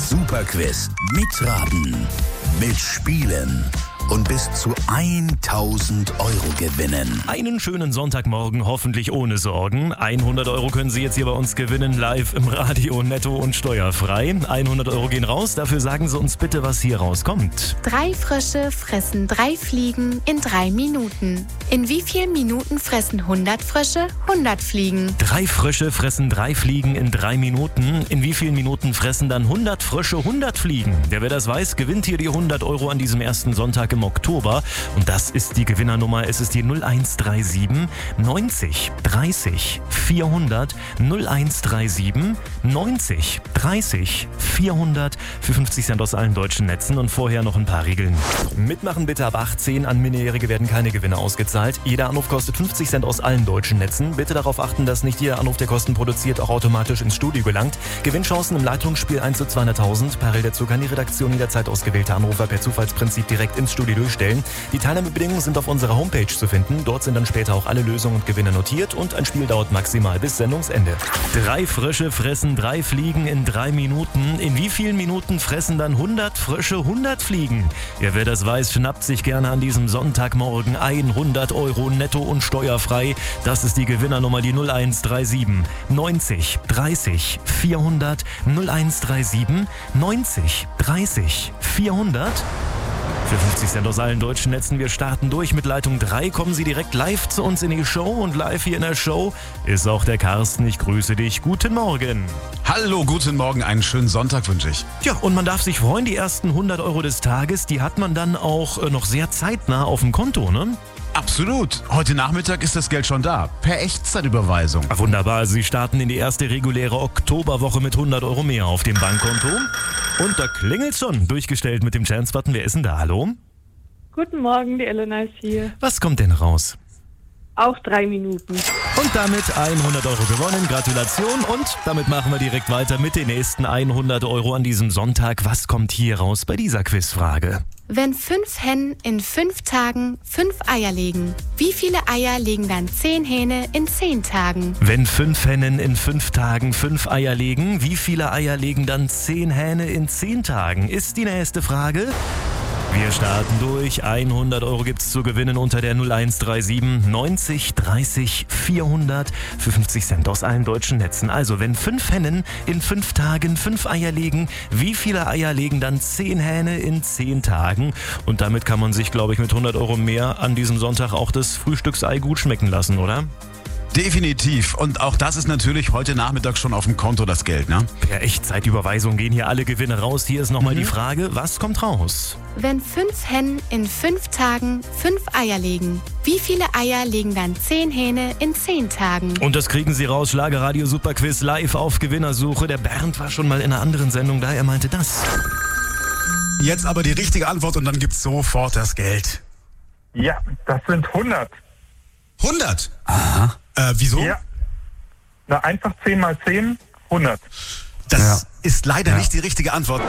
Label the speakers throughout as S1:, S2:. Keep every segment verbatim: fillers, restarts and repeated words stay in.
S1: Superquiz. Mitraten, mitspielen und bis zu tausend Euro gewinnen.
S2: Einen schönen Sonntagmorgen, hoffentlich ohne Sorgen. hundert Euro können Sie jetzt hier bei uns gewinnen, live im Radio, netto und steuerfrei. hundert Euro gehen raus, dafür sagen Sie uns bitte, was hier rauskommt.
S3: Drei Frösche fressen drei Fliegen in drei Minuten. In wie vielen Minuten fressen hundert Frösche hundert Fliegen?
S2: Drei Frösche fressen drei Fliegen in drei Minuten. In wie vielen Minuten fressen dann hundert Frösche hundert Fliegen? Der, wer das weiß, gewinnt hier die hundert Euro an diesem ersten Sonntag im Oktober. Und das ist die Gewinnernummer. Es ist die null eins drei sieben neunzig dreißig vierhundert. null eins drei sieben neunzig dreißig vierhundert für fünfzig Cent aus allen deutschen Netzen. Und vorher noch ein paar Regeln. Mitmachen bitte ab achtzehn. An Minderjährige werden keine Gewinne ausgezahlt. Jeder Anruf kostet fünfzig Cent aus allen deutschen Netzen. Bitte darauf achten, dass nicht jeder Anruf, der Kosten produziert, auch automatisch ins Studio gelangt. Gewinnchancen im Leitungsspiel eins zu zweihunderttausend. Parallel dazu kann die Redaktion jederzeit ausgewählte Anrufer per Zufallsprinzip direkt ins Studio durchstellen. Die Teilnahmebedingungen sind auf unserer Homepage zu finden. Dort sind dann später auch alle Lösungen und Gewinne notiert und ein Spiel dauert maximal bis Sendungsende. Drei Frösche fressen drei Fliegen in drei Minuten. In wie vielen Minuten fressen dann hundert Frösche hundert Fliegen? Ja, wer das weiß, schnappt sich gerne an diesem Sonntagmorgen hundert Euro netto und steuerfrei. Das ist die Gewinnernummer, die null eins drei sieben neunzig dreißig vierhundert. null eins drei sieben neunzig dreißig vierhundert. Für fünfzig Cent aus allen deutschen Netzen. Wir starten durch mit Leitung drei. Kommen Sie direkt live zu uns in die Show. Und live hier in der Show ist auch der Carsten. Ich grüße dich. Guten Morgen.
S4: Hallo, guten Morgen. Einen schönen Sonntag wünsche ich.
S2: Ja, und man darf sich freuen. Die ersten hundert Euro des Tages, die hat man dann auch noch sehr zeitnah auf dem Konto, ne?
S4: Absolut. Heute Nachmittag ist das Geld schon da. Per Echtzeitüberweisung.
S2: Ach, wunderbar. Also Sie starten in die erste reguläre Oktoberwoche mit hundert Euro mehr auf dem Bankkonto. Und da klingelt's schon. Durchgestellt mit dem Chance-Button. Wer ist denn da? Hallo?
S5: Guten Morgen, die Elena ist hier.
S2: Was kommt denn raus?
S5: Auch drei Minuten.
S2: Und damit hundert Euro gewonnen. Gratulation. Und damit machen wir direkt weiter mit den nächsten hundert Euro an diesem Sonntag. Was kommt hier raus bei dieser Quizfrage?
S3: Wenn fünf Hennen in fünf Tagen fünf Eier legen, wie viele Eier legen dann zehn Hähne in zehn Tagen?
S2: Wenn fünf Hennen in fünf Tagen fünf Eier legen, wie viele Eier legen dann zehn Hähne in zehn Tagen? Ist die nächste Frage. Wir starten durch. hundert Euro gibt's zu gewinnen unter der null eins drei sieben neunzig dreißig vierhundert für fünfzig Cent aus allen deutschen Netzen. Also, wenn fünf Hennen in fünf Tagen fünf Eier legen, wie viele Eier legen dann zehn Hähne in zehn Tagen? Und damit kann man sich, glaube ich, mit hundert Euro mehr an diesem Sonntag auch das Frühstücksei gut schmecken lassen, oder?
S4: Definitiv. Und auch das ist natürlich heute Nachmittag schon auf dem Konto, das Geld, ne?
S2: Per Echtzeitüberweisung gehen hier alle Gewinne raus. Hier ist nochmal mhm. die Frage, was kommt raus?
S3: Wenn fünf Hennen in fünf Tagen fünf Eier legen, wie viele Eier legen dann zehn Hähne in zehn Tagen?
S2: Und das kriegen Sie raus. Schlagerradio Superquiz live auf Gewinnersuche. Der Bernd war schon mal in einer anderen Sendung da, er meinte das.
S4: Jetzt aber die richtige Antwort und dann gibt's sofort das Geld.
S6: Ja, das sind hundert.
S4: hundert? Aha. Äh, wieso?
S6: Ja. Na, einfach zehn mal zehn, hundert.
S4: Das
S2: ja.
S4: ist leider
S2: ja.
S4: nicht die richtige Antwort.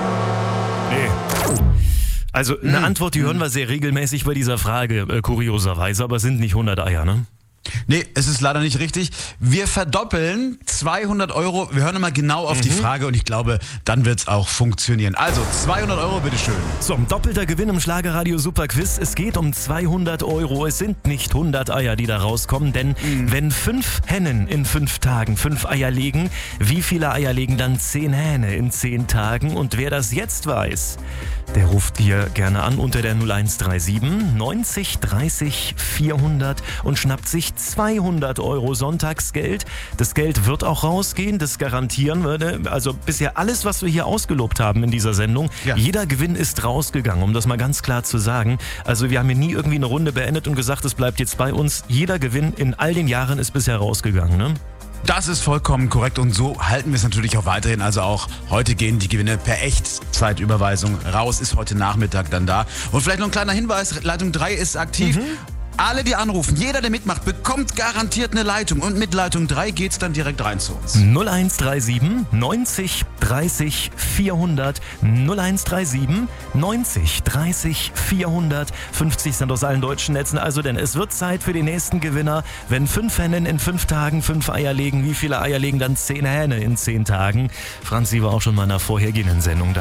S2: Nee. Also eine hm. Antwort, die hören wir sehr regelmäßig bei dieser Frage, äh, kurioserweise, aber es sind nicht hundert Eier, ne?
S4: Nee, es ist leider nicht richtig. Wir verdoppeln zweihundert Euro. Wir hören mal genau auf mhm. die Frage und ich glaube, dann wird's auch funktionieren. Also zweihundert Euro, bitteschön.
S2: So, ein doppelter Gewinn im Schlagerradio Superquiz. Es geht um zweihundert Euro. Es sind nicht hundert Eier, die da rauskommen, denn mhm. wenn fünf Hennen in fünf Tagen fünf Eier legen, wie viele Eier legen dann zehn Hähne in zehn Tagen? Und wer das jetzt weiß, der ruft hier gerne an unter der null eins drei sieben neunzig dreißig vierhundert und schnappt sich zweihundert Euro Sonntagsgeld. Das Geld wird auch rausgehen, das garantieren wir. Also bisher alles, was wir hier ausgelobt haben in dieser Sendung, ja. jeder Gewinn ist rausgegangen, um das mal ganz klar zu sagen. Also wir haben hier nie irgendwie eine Runde beendet und gesagt, es bleibt jetzt bei uns. Jeder Gewinn in all den Jahren ist bisher rausgegangen, ne?
S4: Das ist vollkommen korrekt und so halten wir es natürlich auch weiterhin. Also auch heute gehen die Gewinne per Echtzeitüberweisung raus, ist heute Nachmittag dann da. Und vielleicht noch ein kleiner Hinweis, Leitung drei ist aktiv. Mhm. Alle, die anrufen, jeder, der mitmacht, bekommt garantiert eine Leitung. Und mit Leitung drei geht's dann direkt rein zu uns.
S2: null eins drei sieben neunzig dreißig vierhundert. null eins drei sieben neunzig dreißig vierhundert. fünfzig Cent aus allen deutschen Netzen. Also, denn es wird Zeit für den nächsten Gewinner. Wenn fünf Hennen in fünf Tagen fünf Eier legen, wie viele Eier legen dann zehn Hähne in zehn Tagen? Franzi war auch schon mal in einer vorhergehenden Sendung da.